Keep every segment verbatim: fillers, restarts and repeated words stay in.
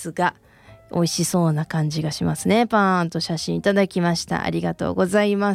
ですが、美味しそうな感じがしますね。パーンと写真いただきました。ありがとうございます。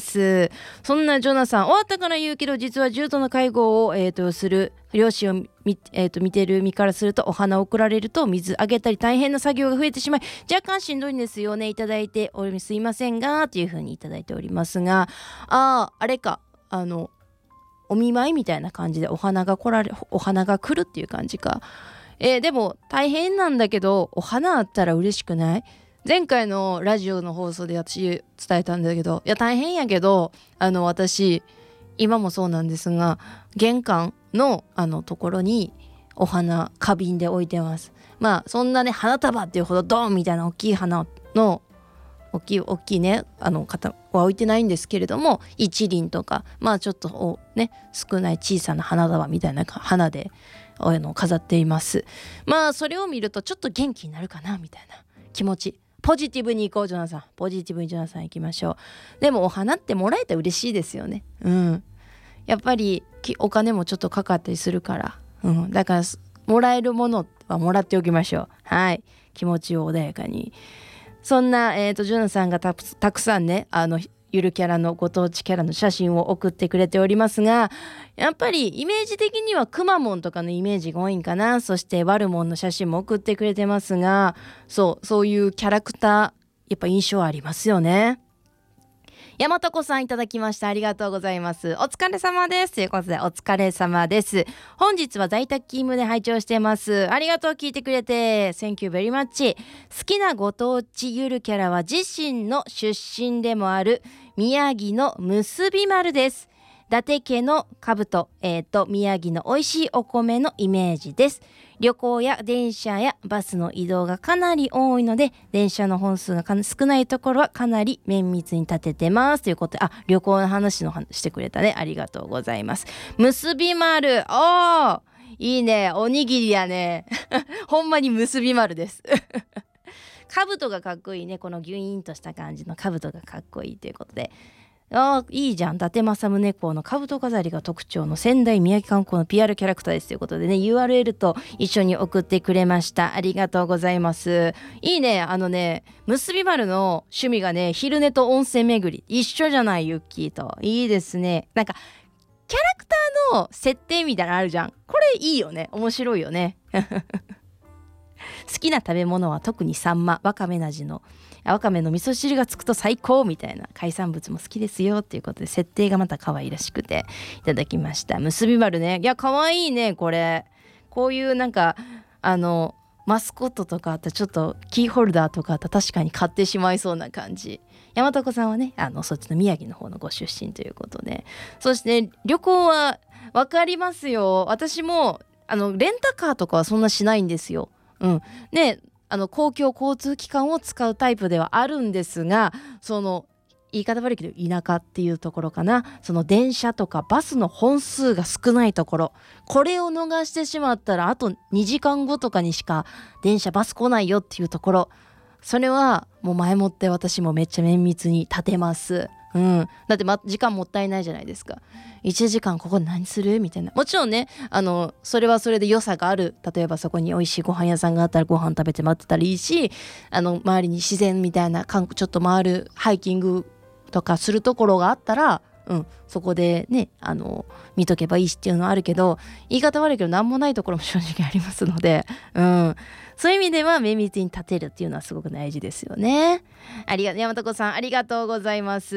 そんなジョナさん、終わったから言うけど、実は重度の介護を、えー、とする両親を見、えー、と見てる身からすると、お花を送られると水あげたり大変な作業が増えてしまい、若干しんどいんですよね。いただいておりすいませんがというふうにいただいておりますが、あああれか、あのお見舞いみたいな感じでお花が来られお花が来るっていう感じか。えー、でも大変なんだけど、お花あったら嬉しくない？前回のラジオの放送で私伝えたんだけど、いや大変やけど、あの私今もそうなんですが、玄関のあのところにお花花瓶で置いてます。まあそんなね花束っていうほどドーンみたいな大きい花の大きい大きいねあの方は置いてないんですけれども、一輪とかまあちょっとね少ない小さな花束みたいな花であの飾っています。まあそれを見るとちょっと元気になるかなみたいな気持ち。ポジティブに行こうジョナサン、ポジティブにジョナサン行きましょう。でもお花ってもらえたら嬉しいですよね。うんやっぱりお金もちょっとかかったりするから、うん、だからもらえるものはもらっておきましょう。はい、気持ちを穏やかに。そんな、えーと、ジョナさんが た, たくさんねあのゆるキャラのご当地キャラの写真を送ってくれておりますが、やっぱりイメージ的にはくまモンとかのイメージが多いんかな。そしてワルモンの写真も送ってくれてますが、そうそういうキャラクターやっぱ印象ありますよね。山とこさんいただきました。ありがとうございます。お疲れ様です。ということでお疲れ様です。本日は在宅勤務で拝聴してます。ありがとう、聞いてくれて Thank you very much。 好きなご当地ゆるキャラは自身の出身でもある宮城の結び丸です。伊達家の兜、えーと宮城の美味しいお米のイメージです。旅行や電車やバスの移動がかなり多いので、電車の本数が少ないところはかなり綿密に立ててますということで、あ、旅行の話の話してくれたね。ありがとうございます。結び丸、おーいいね、おにぎりやねほんまに結び丸です兜がかっこいいね。このギュイーンとした感じの兜がかっこいいということで、あーいいじゃん。伊達政宗公の兜飾りが特徴の仙台宮城観光の ピーアール キャラクターですということでね、 ユーアールエル と一緒に送ってくれました。ありがとうございます。いいね。あのね、結び丸の趣味がね、昼寝と温泉巡り一緒じゃない？ユッキーといいですね。なんかキャラクターの設定みたいなのあるじゃん。これいいよね。面白いよね好きな食べ物は特にサンマ、わかめなじのわかめの味噌汁がつくと最高みたいな、海産物も好きですよっていうことで、設定がまた可愛らしくていただきました。結び丸ね、いや可愛いね。これこういうなんかあのマスコットとかあったら、ちょっとキーホルダーとかあったら確かに買ってしまいそうな感じ。山床さんはね、あのそっちの宮城の方のご出身ということで、そして旅行はわかりますよ。私もあのレンタカーとかはそんなしないんですよ。うんね、あの公共交通機関を使うタイプではあるんですが、その言い方悪いけど田舎っていうところかな、その電車とかバスの本数が少ないところ、これを逃してしまったらあとにじかんごとかにしか電車バス来ないよっていうところ、それはもう前もって私もめっちゃ綿密に立てます。うん、だって、ま、時間もったいないじゃないですか。いちじかんここで何するみたいな。もちろんね、あのそれはそれで良さがある。例えばそこに美味しいご飯屋さんがあったらご飯食べて待ってたらいいし、あの周りに自然みたいなちょっと回るハイキングとかするところがあったら、うん、そこでねあの見とけばいいしっていうのはあるけど、言い方悪いけど何もないところも正直ありますので、うん、そういう意味では綿密に立てるっていうのはすごく大事ですよね。ありがとう、山田子さんありがとうございます。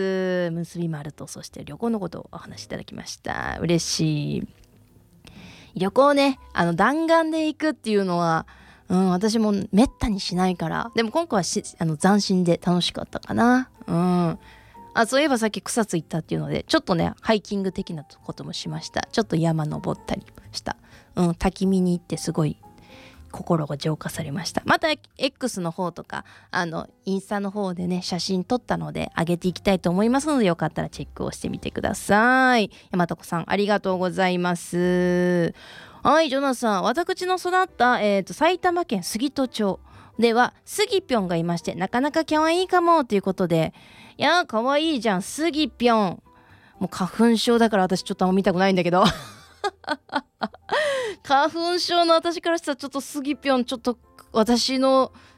結び丸とそして旅行のことをお話しいただきました。嬉しい。旅行ね、あの弾丸で行くっていうのは、うん、私もめったにしないから。でも今回はしあの斬新で楽しかったかな。うん。あ、そういえばさっき草津行ったっていうので、ちょっとねハイキング的なこともしました。ちょっと山登ったりした、うん、滝見に行ってすごい心が浄化されました。また X の方とかあのインスタの方でね写真撮ったので上げていきたいと思いますので、よかったらチェックをしてみてください。山田子さんありがとうございます。はい、ジョナさん、私の育った、えーと、埼玉県杉戸町ではスギピョンがいまして、なかなか可愛いかもということで、いやー可愛いじゃんスギピョン。もう花粉症だから私ちょっとあんま見たくないんだけど花粉症の私からしたらちょっとスギピョンちょっと私の